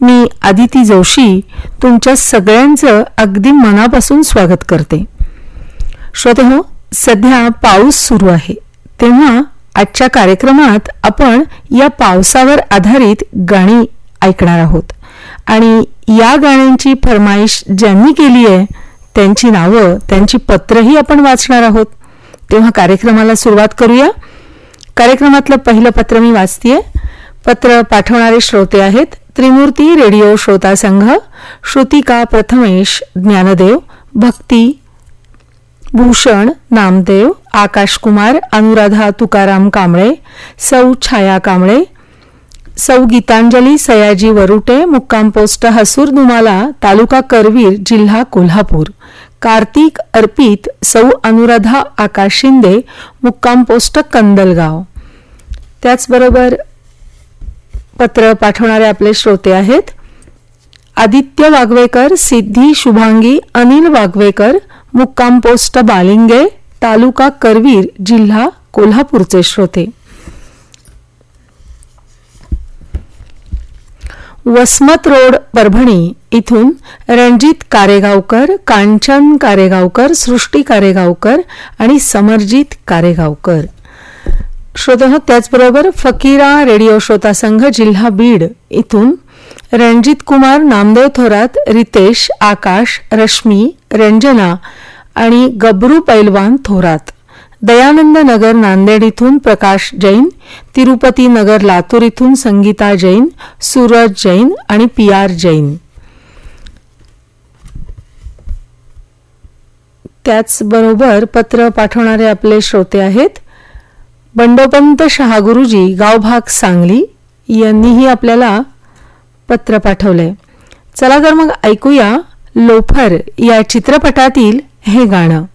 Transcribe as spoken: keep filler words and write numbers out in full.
मी आदिती जोशी तुमच्या सगळ्यांचं अगदी मनापासून स्वागत करते. श्रोतेहो, सध्या पाऊस सुरू आहे, तेव्हा आजच्या कार्यक्रमात आपण या पावसावर आधारित गाणी ऐकणार आहोत आणि या गाण्यांची फरमाईश ज्यांनी केली आहे त्यांची नावं, त्यांची पत्रही आपण वाचणार आहोत. तेव्हा कार्यक्रमाला सुरुवात करूया. कार्यक्रमातलं पहिलं पत्र मी वाचतेय. पत्र पाठवणारे श्रोते आहेत त्रिमूर्ती रेडिओ श्रोता संघ, श्रुतिका प्रथमेश ज्ञानदेव, भक्ती भूषण नामदेव, आकाश कुमार, अनुराधा तुकाराम कांबळे, सौ छाया कांबळे, सौ गीतांजली सयाजी वरुटे, मुक्काम पोस्ट हसूर दुमाला, तालुका करवीर, जिल्हा कोल्हापूर, कार्तिक अर्पित, सौ अनुराधा आकाश शिंदे, मुक्काम पोस्ट कंदलगाव. त्याचबरोबर पत्र पाठवणारे आपले श्रोते आहेत आदित्य वागवेकर, सिद्धी शुभांगी, अनिल वागवेकर, मुक्काम पोस्ट बालिंगे, तालुका करवीर, जिल्हा कोल्हापूरचे श्रोते. वसमत रोड परभणी इथून रणजित कारेगावकर, कांचन कारेगावकर, सृष्टी कारेगावकर आणि समरजित कारेगावकर श्रोते. त्याचबरोबर फकीरा रेडिओ श्रोता संघ, जिल्हा बीड इथून रणजित कुमार, नामदेव थोरात, रितेश, आकाश, रश्मी, रंजना आणि गबरू पैलवान थोरात. दयानंद नगर नांदेड इथून प्रकाश जैन, तिरुपती नगर लातूर इथून संगीता जैन, सूरज जैन आणि पी आर जैन. त्याचबरोबर पत्र पाठवणारे आपले श्रोते आहेत बंडोपंत शहागुरुजी, गावभाग सांगली यांनीही आपल्याला पत्र पाठवलंय. चला तर मग ऐकूया लोफर या चित्रपटातील हे गाणं.